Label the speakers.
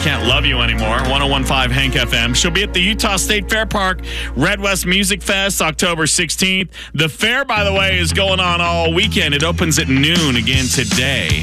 Speaker 1: Can't Love You Anymore, 101.5 Hank FM. She'll be at the Utah State Fair Park Red West Music Fest, October 16th. The fair, by the way, is going on all weekend. It opens at noon again today.